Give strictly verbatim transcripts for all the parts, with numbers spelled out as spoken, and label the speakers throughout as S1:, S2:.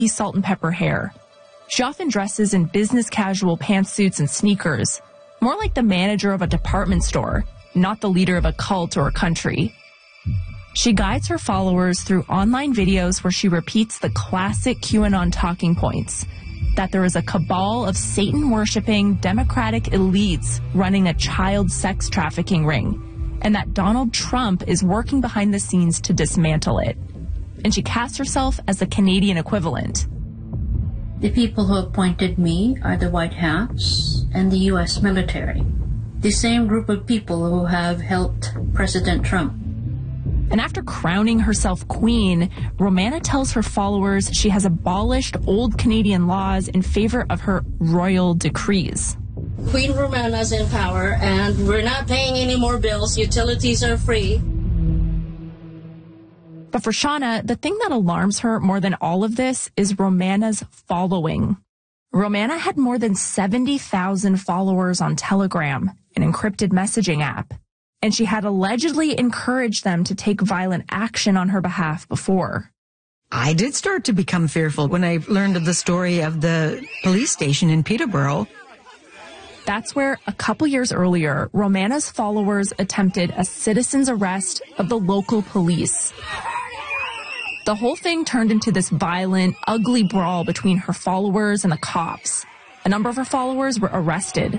S1: salt and pepper hair. She often dresses in business casual pantsuits and sneakers, more like the manager of a department store, not the leader of a cult or a country. She guides her followers through online videos where she repeats the classic QAnon talking points, that there is a cabal of Satan-worshipping Democratic elites running a child sex trafficking ring, and that Donald Trump is working behind the scenes to dismantle it. And she casts herself as the Canadian equivalent.
S2: The people who appointed me are the White Hats and the U S military, the same group of people who have helped President Trump.
S1: And after crowning herself queen, Romana tells her followers she has abolished old Canadian laws in favor of her royal decrees.
S2: Queen Romana's in power, and we're not paying any more bills. Utilities are free.
S1: But for Shauna, the thing that alarms her more than all of this is Romana's following. Romana had more than seventy thousand followers on Telegram, an encrypted messaging app, and she had allegedly encouraged them to take violent action on her behalf before.
S3: I did start to become fearful when I learned of the story of the police station in Peterborough.
S1: That's where, a couple years earlier, Romana's followers attempted a citizen's arrest of the local police. The whole thing turned into this violent, ugly brawl between her followers and the cops. A number of her followers were arrested.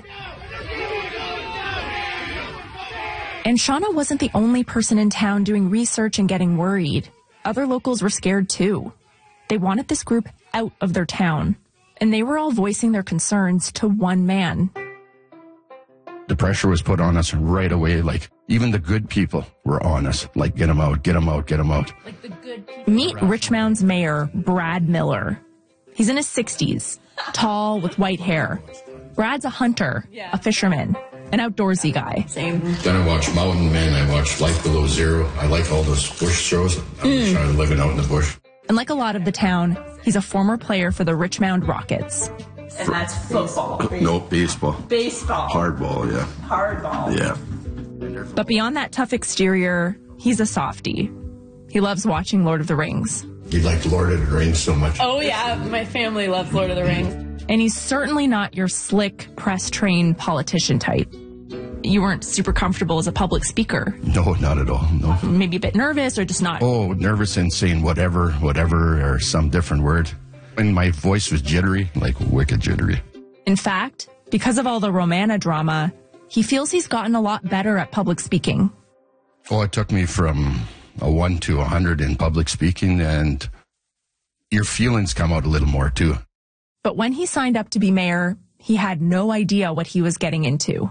S1: And Shauna wasn't the only person in town doing research and getting worried. Other locals were scared too. They wanted this group out of their town, and they were all voicing their concerns to one man.
S4: The pressure was put on us right away. Like, even the good people were on us. Like, get them out, get them out, get them out.
S1: Like the good people. Meet Richmond's mayor, Brad Miller. He's in his sixties, tall with white hair. Brad's a hunter, yeah. a fisherman, an outdoorsy guy.
S5: Same. Then I watch Mountain Men, I watch Life Below Zero. I like all those bush shows. I'm mm. trying to live it out in the bush.
S1: And like a lot of the town, he's a former player for the Richmond Rockets.
S6: And that's football.
S5: No, baseball.
S6: Baseball.
S5: Hardball, yeah.
S6: Hardball.
S5: Yeah.
S1: But beyond that tough exterior, he's a softie. He loves watching Lord of the Rings.
S5: You like Lord of the Rings so much?
S6: Oh, yeah. My family loves Lord of the Rings.
S1: And he's certainly not your slick, press-trained politician type. You weren't super comfortable as a public speaker.
S4: No, not at all, no.
S1: Maybe a bit nervous or just not?
S4: Oh, nervous and saying whatever, whatever, or some different word. And my voice was jittery, like wicked jittery.
S1: In fact, because of all the Romana drama, he feels he's gotten a lot better at public speaking.
S4: Oh, it took me from a one to a hundred in public speaking, and your feelings come out a little more, too.
S1: But when he signed up to be mayor, he had no idea what he was getting into.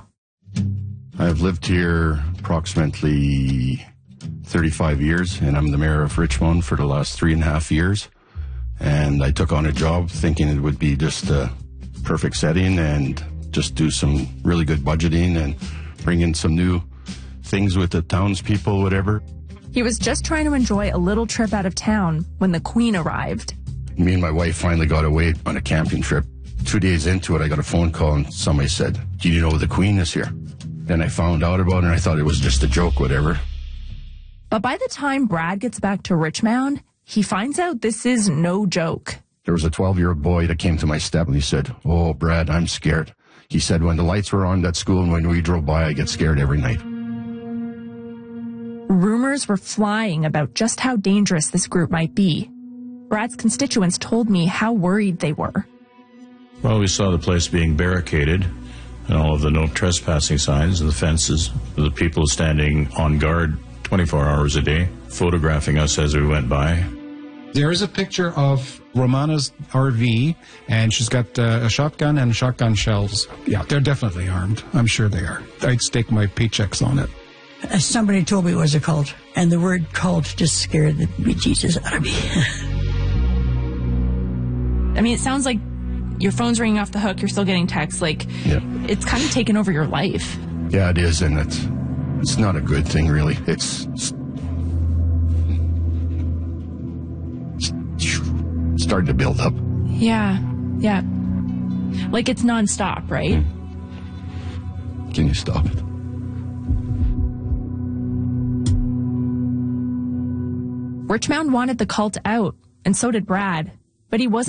S4: I've lived here approximately thirty-five years, and I'm the mayor of Richmond for the last three and a half years. And I took on a job thinking it would be just a perfect setting and just do some really good budgeting and bring in some new things with the townspeople, whatever.
S1: He was just trying to enjoy a little trip out of town when the Queen arrived.
S4: Me and my wife finally got away on a camping trip. Two days into it, I got a phone call and somebody said, "Do you know the Queen is here?" Then I found out about it and I thought it was just a joke, whatever.
S1: But by the time Brad gets back to Richmond, he finds out this is no joke.
S4: There was a twelve-year-old boy that came to my step and he said, "Oh, Brad, I'm scared." He said, "When the lights were on at school and when we drove by, I get scared every night."
S1: Rumors were flying about just how dangerous this group might be. Brad's constituents told me how worried they were.
S7: Well, we saw the place being barricaded and all of the no trespassing signs and the fences, the people standing on guard twenty-four hours a day, photographing us as we went by.
S8: There is a picture of Romana's R V, and she's got uh, a shotgun and shotgun shells. Yeah, they're definitely armed. I'm sure they are. I'd stake my paychecks on it.
S3: Uh, somebody told me it was a cult, and the word cult just scared the bejesus out of me.
S1: I mean, it sounds like your phone's ringing off the hook, you're still getting texts, like, yeah. It's kind of taken over your life.
S4: Yeah, it is, and it's, it's not a good thing, really. It's, it's starting to build up.
S1: Yeah, yeah. Like it's nonstop, right?
S4: Mm. Can you stop it?
S1: Richmond wanted the cult out, and so did Brad, but he wasn't